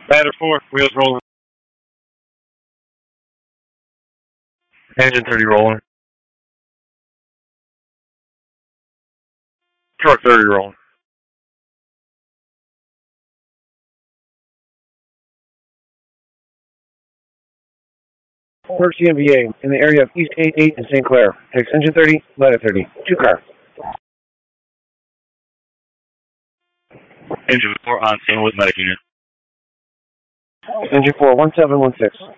Ladder 4, wheels rolling. Engine 30 rolling. Truck 30 rolling. Port CMVA in the area of East 88 and St. Clair. Takes engine 30, ladder 30. 2-car. Engine 4 on scene with medic unit. Engine 4, 1716.